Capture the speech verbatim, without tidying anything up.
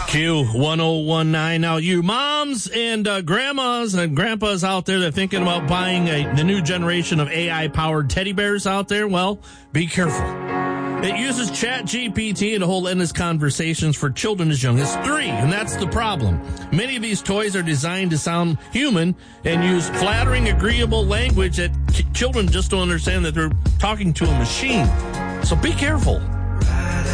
Q one oh one nine. Now, you moms and uh, grandmas and grandpas out there that are thinking about buying a, the new generation of A I-powered teddy bears out there, well, be careful. It uses Chat G P T to hold endless conversations for children as young as three, and that's the problem. Many of these toys are designed to sound human and use flattering, agreeable language that ch- children just don't understand that they're talking to a machine. So be careful.